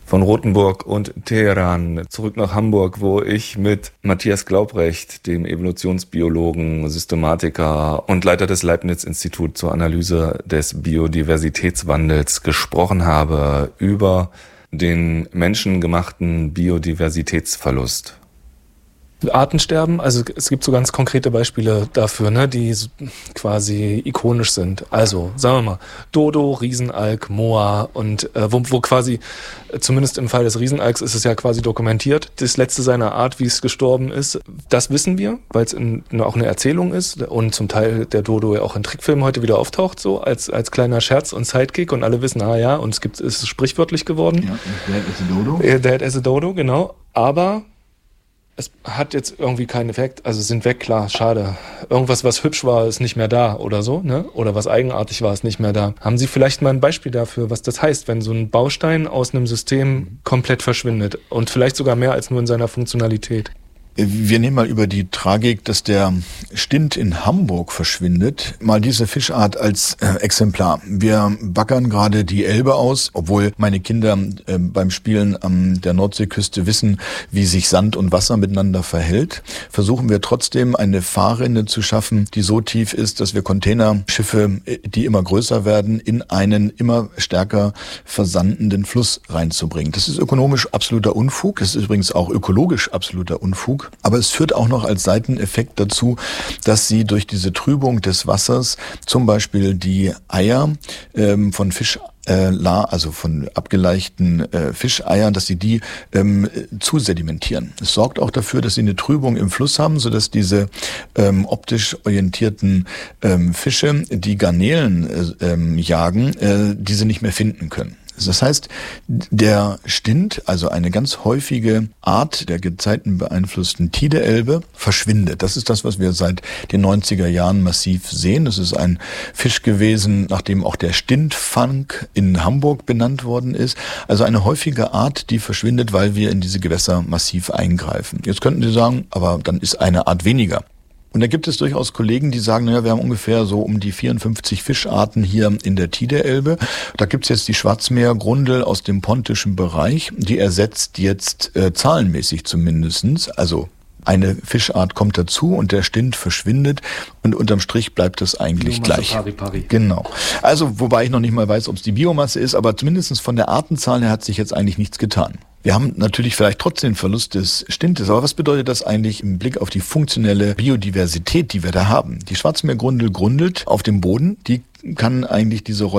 Von Rothenburg und Teheran zurück nach Hamburg, wo ich mit Matthias Glaubrecht, dem Evolutionsbiologen, Systematiker und Leiter des Leibniz-Instituts zur Analyse des Biodiversitätswandels gesprochen habe über den menschengemachten Biodiversitätsverlust. Artensterben, also es gibt so ganz konkrete Beispiele dafür, ne, die quasi ikonisch sind. Also, sagen wir mal, Dodo, Riesenalk, Moa und wo quasi, zumindest im Fall des Riesenalks ist es ja quasi dokumentiert, das letzte seiner Art, wie es gestorben ist. Das wissen wir, weil es auch eine Erzählung ist und zum Teil der Dodo ja auch in Trickfilmen heute wieder auftaucht, so als kleiner Scherz und Sidekick und alle wissen, und es ist sprichwörtlich geworden. Ja, Dead as a Dodo. Dead as a Dodo, genau. Aber es hat jetzt irgendwie keinen Effekt, also sind weg, klar, schade. Irgendwas, was hübsch war, ist nicht mehr da oder so, ne? Oder was eigenartig war, ist nicht mehr da. Haben Sie vielleicht mal ein Beispiel dafür, was das heißt, wenn so ein Baustein aus einem System komplett verschwindet und vielleicht sogar mehr als nur in seiner Funktionalität? Wir nehmen mal über die Tragik, dass der Stint in Hamburg verschwindet, mal diese Fischart als Exemplar. Wir baggern gerade die Elbe aus, obwohl meine Kinder beim Spielen an der Nordseeküste wissen, wie sich Sand und Wasser miteinander verhält. Versuchen wir trotzdem eine Fahrrinne zu schaffen, die so tief ist, dass wir Containerschiffe, die immer größer werden, in einen immer stärker versandenden Fluss reinzubringen. Das ist ökonomisch absoluter Unfug. Das ist übrigens auch ökologisch absoluter Unfug. Aber es führt auch noch als Seiteneffekt dazu, dass sie durch diese Trübung des Wassers zum Beispiel die Eier von also von abgeleichten Fischeiern, dass sie die zu sedimentieren. Es sorgt auch dafür, dass sie eine Trübung im Fluss haben, sodass diese optisch orientierten Fische, die Garnelen jagen, diese nicht mehr finden können. Das heißt, der Stint, also eine ganz häufige Art der gezeitenbeeinflussten Tideelbe, verschwindet. Das ist das, was wir seit den 90er Jahren massiv sehen. Das ist ein Fisch gewesen, nachdem auch der Stintfang in Hamburg benannt worden ist. Also eine häufige Art, die verschwindet, weil wir in diese Gewässer massiv eingreifen. Jetzt könnten Sie sagen, aber dann ist eine Art weniger. Und da gibt es durchaus Kollegen, die sagen, wir haben ungefähr so um die 54 Fischarten hier in der Tideelbe. Da gibt's jetzt die Schwarzmeergrundel aus dem pontischen Bereich. Die ersetzt jetzt zahlenmäßig zumindestens, also eine Fischart kommt dazu und der Stint verschwindet und unterm Strich bleibt es eigentlich gleich. Pari. Genau. Also, wobei ich noch nicht mal weiß, ob es die Biomasse ist, aber zumindest von der Artenzahl her hat sich jetzt eigentlich nichts getan. Wir haben natürlich vielleicht trotzdem den Verlust des Stintes, aber was bedeutet das eigentlich im Blick auf die funktionelle Biodiversität, die wir da haben? Die Schwarzmeergrundel grundelt auf dem Boden, die kann eigentlich diese Rolle